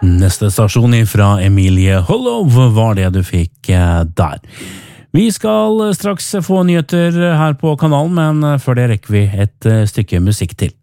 Neste stasjon fra Emilie Hollow var det du fikk der. Vi skal straks få nyheter her på kanalen, men før det rekker vi et stykke musikk til.